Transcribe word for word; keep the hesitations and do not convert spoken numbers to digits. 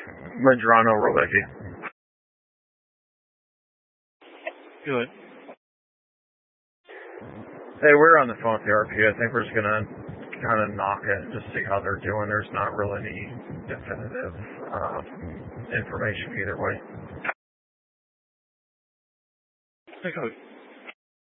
Madrano Rolecki. Good. Hey, we're on the phone with the R P. I think we're just gonna kind of knock it and just see how they're doing. There's not really any definitive uh, information either way. Okay.